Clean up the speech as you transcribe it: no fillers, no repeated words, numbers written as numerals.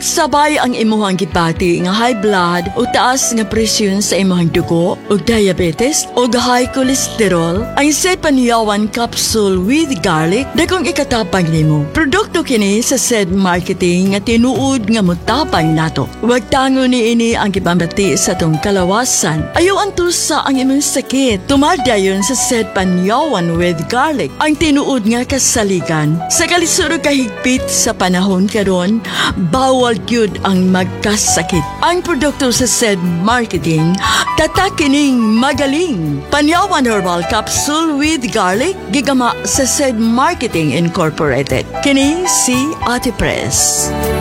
Nagsabay ang imuhang gipati nga high blood o taas nga presyon sa imuhang dugo o diabetes o high cholesterol, ang SED Panyawan Capsule with Garlic dakong ikatapang nimo. Produkto kini sa SED Marketing nga tinuod nga mutabang nato. Wag tango ni ini ang gipambati sa tong kalawasan. Ayaw ang tusa ang imong sakit. Tumadayon sa SED Panyawan with Garlic ang tinuod nga kasaligan. Sa kalisuro kahigpit sa panahon karon, bawal gyud ang magkasakit. Ang produkto sa SED Marketing tatak kining magaling. Panyawan Herbal Capsule with Garlic gigama sa SED Marketing Incorporated. Kini si Ate Press.